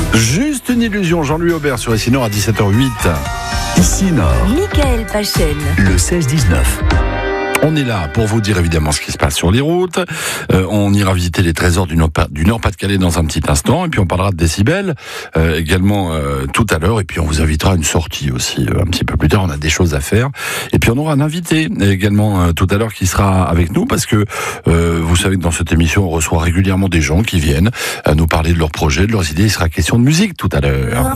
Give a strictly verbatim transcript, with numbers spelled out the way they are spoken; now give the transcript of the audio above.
Juste une illusion, Jean-Louis Aubert sur Ici Nord à dix-sept heures huit. Ici Nord, Michael Pachen. le seize dix-neuf. On est là pour vous dire évidemment ce qui se passe sur les routes. Euh, on ira visiter les trésors du Nord, du Nord-Pas-de-Calais dans un petit instant. Et puis on parlera de décibels euh, également euh, tout à l'heure. Et puis on vous invitera à une sortie aussi euh, un petit peu plus tard. On a des choses à faire. Et puis on aura un invité également euh, tout à l'heure qui sera avec nous. Parce que euh, vous savez que dans cette émission, on reçoit régulièrement des gens qui viennent euh, nous parler de leurs projets, de leurs idées. Il sera question de musique tout à l'heure.